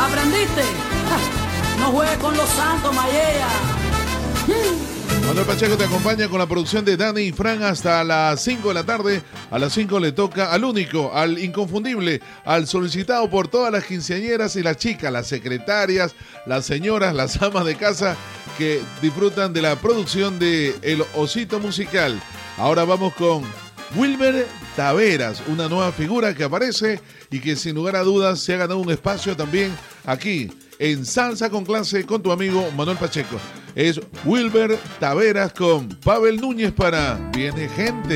¿Aprendiste? No juegues con los santos, Mayella. Manuel Pacheco te acompaña con la producción de Dani y Fran hasta las 5 de la tarde. A las 5 le toca al único, al inconfundible, al solicitado por todas las quinceañeras y las chicas, las secretarias, las señoras, las amas de casa que disfrutan de la producción de El Osito Musical. Ahora vamos con Wilber Taveras, una nueva figura que aparece y que sin lugar a dudas se ha ganado un espacio también aquí en Salsa con Clase con tu amigo Manuel Pacheco. Es Wilber Taveras con Pavel Núñez para Viene Gente.